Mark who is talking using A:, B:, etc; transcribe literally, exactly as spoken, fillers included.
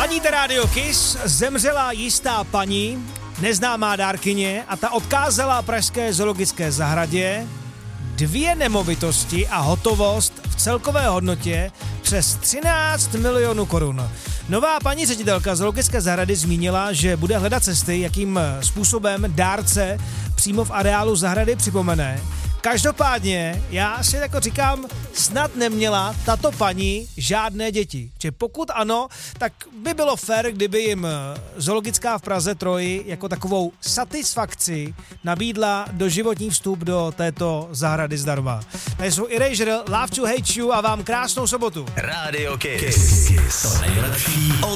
A: Ladíte Radio Kiss, zemřela jistá paní, neznámá dárkyně, a ta odkázala pražské zoologické zahradě dvě nemovitosti a hotovost v celkové hodnotě přes třináct milionů korun. Nová paní ředitelka zoologické zahrady zmínila, že bude hledat cesty, jakým způsobem dárce přímo v areálu zahrady připomene. Každopádně, já si jako říkám, snad neměla tato paní žádné děti. Že pokud ano, tak by bylo fér, kdyby jim zoologická v Praze Troji jako takovou satisfakci nabídla doživotní vstup do této zahrady zdarma. Tady jsou Erasure, Love to Hate You a vám krásnou sobotu.
B: Radio Kiss. To nejlepší